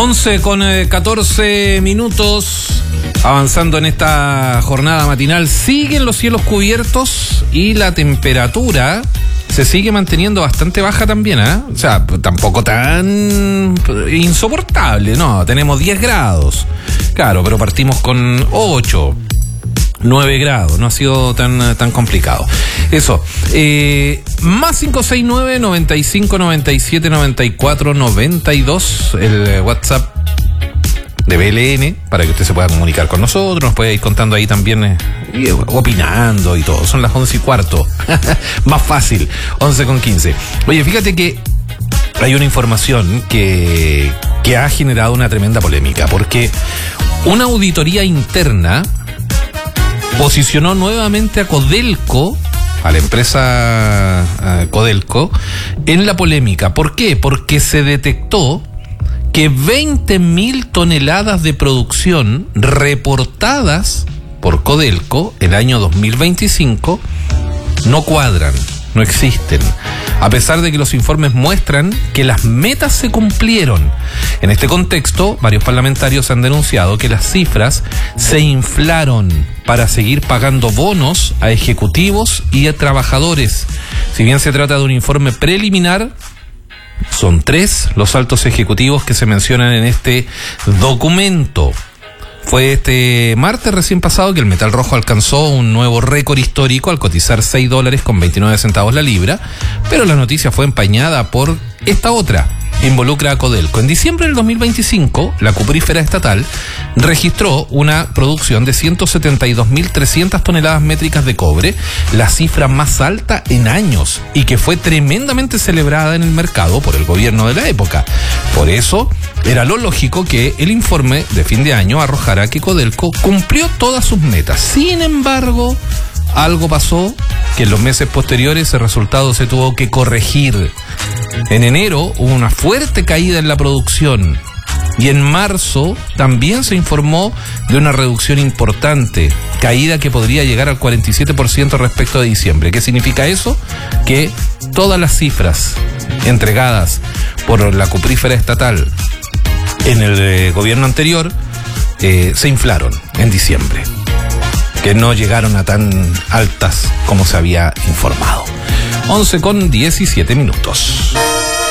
11:14, avanzando en esta jornada matinal. Siguen los cielos cubiertos y la temperatura se sigue manteniendo bastante baja también, ¿eh? O sea, tampoco tan insoportable, no, tenemos 10 grados. Claro, pero partimos con 8, 9 grados, no ha sido tan complicado. Eso, más 569 95 97 94 92, el WhatsApp de BLN, para que usted se pueda comunicar con nosotros, nos puede ir contando ahí también, opinando y todo. Son las 11:15, más fácil, 11:15. Oye, fíjate que hay una información que ha generado una tremenda polémica, porque una auditoría interna posicionó nuevamente a Codelco, a la empresa Codelco, en la polémica. ¿Por qué? Porque se detectó que 20.000 toneladas de producción reportadas por Codelco el año 2025 no cuadran, no existen, a pesar de que los informes muestran que las metas se cumplieron. En este contexto, varios parlamentarios han denunciado que las cifras se inflaron para seguir pagando bonos a ejecutivos y a trabajadores. Si bien se trata de un informe preliminar, son 3 los altos ejecutivos que se mencionan en este documento. Fue este martes recién pasado que el metal rojo alcanzó un nuevo récord histórico al cotizar $6.29 la libra, pero la noticia fue empañada por esta otra. Involucra a Codelco. En diciembre del 2025, la cuprífera estatal registró una producción de 172.300 toneladas métricas de cobre, la cifra más alta en años, y que fue tremendamente celebrada en el mercado por el gobierno de la época. Por eso, era lo lógico que el informe de fin de año arrojara que Codelco cumplió todas sus metas. Sin embargo, algo pasó que en los meses posteriores el resultado se tuvo que corregir. En enero hubo una fuerte caída en la producción y en marzo también se informó de una reducción importante, caída que podría llegar al 47% respecto a diciembre. ¿Qué significa eso? Que todas las cifras entregadas por la cuprífera estatal en el gobierno anterior se inflaron en diciembre, que no llegaron a tan altas como se había informado. 11:17.